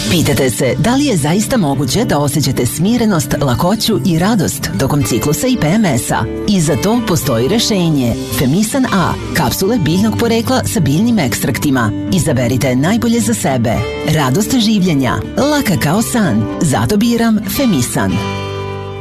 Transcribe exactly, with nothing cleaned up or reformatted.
Pitate se da li je zaista moguće da osjećate smirenost, lakoću i radost tokom ciklusa i P M S-a? I za to postoji rešenje. Femisan A, kapsule biljnog porekla sa biljnim ekstraktima. Izaberite najbolje za sebe. Radost življenja, laka kao san. Zato biram Femisan.